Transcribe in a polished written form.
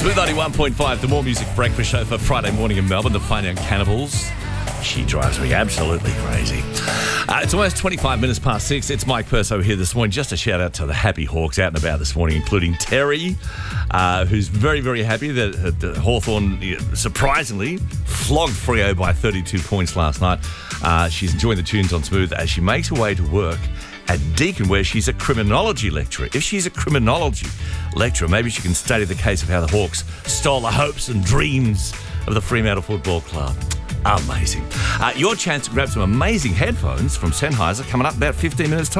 Smooth 91.5, the More Music Breakfast Show for Friday morning in Melbourne. The Fine Young Cannibals. She drives me absolutely crazy. It's almost 25 minutes past 6. It's Mike Perso here this morning. Just a shout out to the happy Hawks out and about this morning, including Terry, who's very, very happy that Hawthorn surprisingly flogged Freo by 32 points last night. She's enjoying the tunes on Smooth as she makes her way to work at Deakin, where she's a criminology lecturer. If she's a criminology lecturer, maybe she can study the case of how the Hawks stole the hopes and dreams of the Fremantle Football Club. Amazing. Your chance to grab some amazing headphones from Sennheiser coming up about 15 minutes time.